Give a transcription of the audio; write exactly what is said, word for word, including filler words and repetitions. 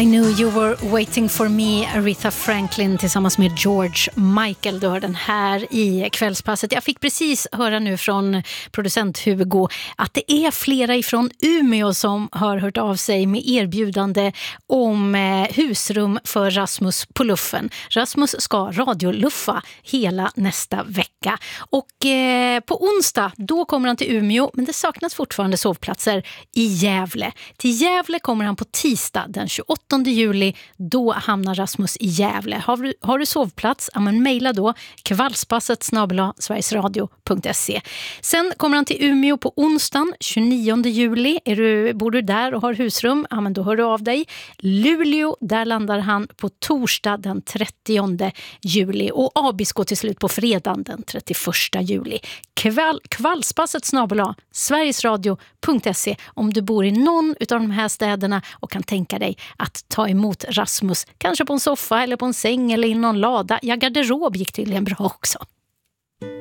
I knew you were waiting for me, Aretha Franklin tillsammans med George Michael. Du hör den här i kvällspasset. Jag fick precis höra nu från producent Hugo att det är flera ifrån Umeå som har hört av sig med erbjudande om husrum för Rasmus på luffen. Rasmus ska radioluffa hela nästa vecka. Och eh, på onsdag, då kommer han till Umeå, men det saknas fortfarande sovplatser i Gävle. Till Gävle kommer han på tisdag den tjugoåttonde juli. Då hamnar Rasmus i Gävle. Har du, har du sovplats? Ja, men mejla då kvällspasset snabel-a sverigesradio punkt se. Sen kommer han till Umeå på onsdagen tjugonionde juli. Är du, bor du där och har husrum? Ja, men då hör du av dig. Luleå, där landar han på torsdag den trettionde juli. Och Abisko till slut på fredagen den trettioförsta juli. Kväll, kvällspasset snabel-a sverigesradio punkt se om du bor i någon av de här städerna och kan tänka dig att ta emot Rasmus. Kanske på en soffa eller på en säng eller i någon lada. Ja, garderob gick tydligen bra också.